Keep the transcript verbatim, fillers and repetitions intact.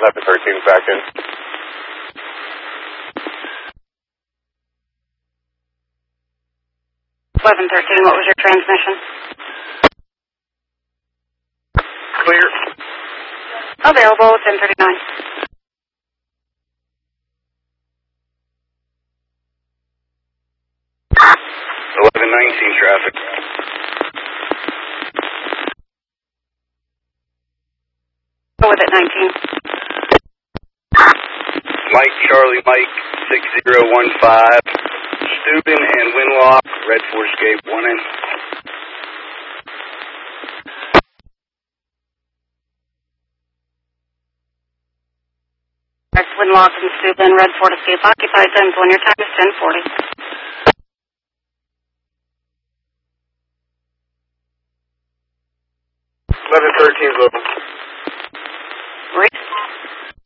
eleven thirteen is back in. eleven thirteen, what was your transmission? Clear. Available, ten thirty-nine. eleven nineteen traffic. Go with it, nineteen. Mike, Charlie, Mike, six zero one five. Steuben and Winlock, Red Force Gate one in. That's Winlock and Steuben, Red Fort Escape occupied, times one, your time is ten forty. eleven thirteen is open. Reese?